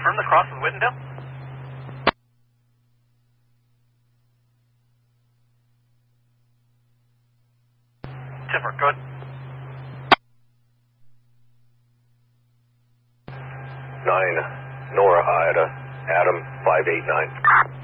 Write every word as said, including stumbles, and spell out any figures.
confirm the cross with Whittendale? Timber, go ahead. Nine, Nora Ida, Adam, five eight nine.